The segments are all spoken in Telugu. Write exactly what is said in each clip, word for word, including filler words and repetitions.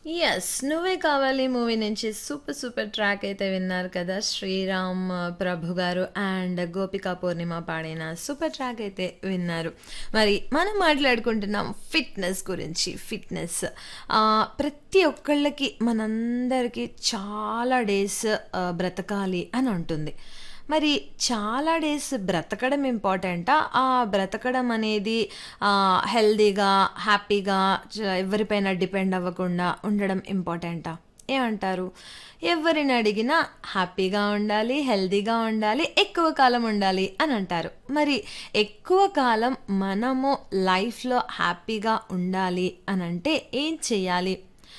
యెస్. 'నువ్వే కావాలి' మూవీ నుంచి సూపర్ సూపర్ ట్రాక్ అయితే విన్నారు కదా! శ్రీరామ్ ప్రభు గారు అండ్ గోపికా పూర్ణిమ పాడిన సూపర్ ట్రాక్ అయితే విన్నారు. మరి మనం మాట్లాడుకుంటున్నాం ఫిట్‌నెస్ గురించి. ఫిట్‌నెస్ ఆహ్, ప్రతి ఒక్కళ్ళకి మనందరికీ చాలా డేస్ ఆహ్, బ్రతకాలి అని ఉంటుంది. మరి చాలా డేస్ బ్రతకడం ఇంపార్టెంటా? ఆ బ్రతకడం అనేది ఆహ్, హెల్తీగా, హ్యాపీగా చ ఎవరిపైన డిపెండ్ అవ్వకుండా ఉండడం ఇంపార్టెంటా? ఏమంటారు? ఎవరిని అడిగినా హ్యాపీగా ఉండాలి, హెల్తీగా ఉండాలి, ఎక్కువ కాలం ఉండాలి అని అంటారు. మరి ఎక్కువ కాలం మనము లైఫ్‌లో హ్యాపీగా ఉండాలి అనంటే ఏం చేయాలి?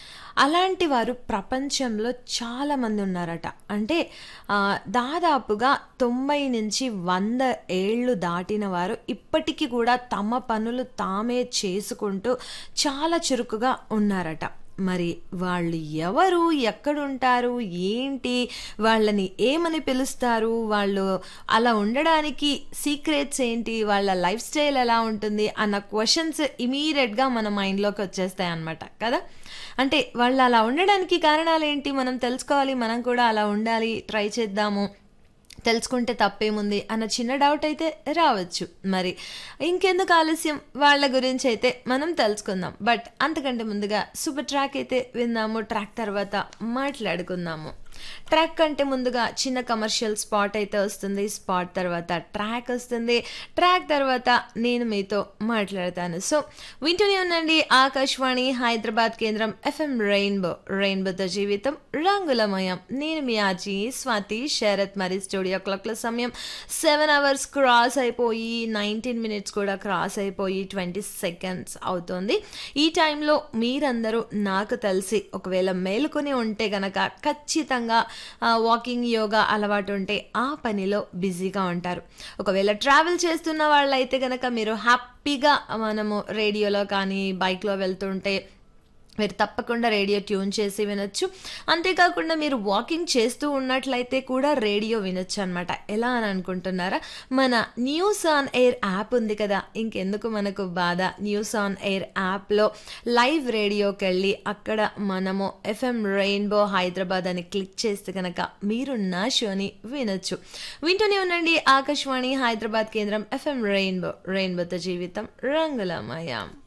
అలాంటి వారు ప్రపంచంలో చాలామంది ఉన్నారట. అంటే ఆహ్, దాదాపుగా తొంభై నుంచి వంద ఏళ్ళు దాటిన వారు ఇప్పటికి కూడా తమ పనులు తామే చేసుకుంటూ చాలా చురుకుగా ఉన్నారట. మరి వాళ్ళు ఎవరు? ఎక్కడుంటారు? ఏంటి? వాళ్ళని ఏమని పిలుస్తారు? వాళ్ళు అలా ఉండడానికి సీక్రెట్స్ ఏంటి? వాళ్ళ లైఫ్ స్టైల్ ఎలా ఉంటుంది? అన్న క్వెషన్స్ ఇమ్మీడియేట్‌గా మన మైండ్‌లోకి వచ్చేస్తాయన్నమాట కదా! అంటే వాళ్ళు అలా ఉండడానికి కారణాలేంటి? మనం తెలుసుకోవాలి. మనం కూడా అలా ఉండాలి. ట్రై చేద్దాము. తెలుసుకుంటే తప్పేముంది అన్న చిన్న డౌట్ అయితే రావచ్చు. మరి ఇంకెందుకు ఆలస్యం వాళ్ళ గురించి అయితే మనం తెలుసుకుందాం. బట్ అంతకంటే ముందుగా సూపర్ ట్రాక్ అయితే విందాము. ట్రాక్ తర్వాత మాట్లాడుకుందాము. ట్రాక్ కంటే ముందుగా చిన్న కమర్షియల్ స్పాట్ అయితే వస్తుంది. స్పాట్ తర్వాత ట్రాక్ వస్తుంది. ట్రాక్ తర్వాత నేను మీతో మాట్లాడతాను. సో వింటూనే ఉండండి ఆకాశవాణి హైదరాబాద్ కేంద్రం ఎఫ్ఎం రెయిన్బో. రెయిన్బోతో జీవితం రంగులమయం. నేను మీ ఆజీ స్వాతి శరత్. మరి స్టూడియో క్లాక్ల సమయం సెవెన్ అవర్స్ క్రాస్ అయిపోయి నైన్టీన్ మినిట్స్ కూడా క్రాస్ అయిపోయి ట్వంటీ సెకండ్స్ అవుతుంది. ఈ టైంలో మీరందరూ నాకు తెలిసి ఒకవేళ మేలుకొని ఉంటే గనక ఖచ్చితంగా వాకింగ్ యోగా అలవాటు ఉంటే ఆ పనిలో బిజీగా ఉంటారు. ఒకవేళ ట్రావెల్ చేస్తున్న వాళ్ళైతే గనక మీరు హ్యాపీగా మనము రేడియోలో కానీ బైక్లో వెళ్తుంటే మీరు తప్పకుండా రేడియో ట్యూన్ చేసి వినొచ్చు. అంతేకాకుండా మీరు వాకింగ్ చేస్తూ ఉన్నట్లయితే కూడా రేడియో వినొచ్చు అనమాట. ఎలా అని అనుకుంటున్నారా? మన న్యూస్ ఆన్ ఎయిర్ యాప్ ఉంది కదా! ఇంకెందుకు మనకు బాధ. న్యూస్ ఆన్ ఎయిర్ యాప్‌లో లైవ్ రేడియోకి వెళ్ళి అక్కడ మనము ఎఫ్ఎం రెయిన్బో హైదరాబాద్ అని క్లిక్ చేస్తే కనుక మీరు నా షోని వినొచ్చు. వింటూనే ఉండండి ఆకాశవాణి హైదరాబాద్ కేంద్రం ఎఫ్ఎం రెయిన్బో. రెయిన్బోతో జీవితం రంగులమయం.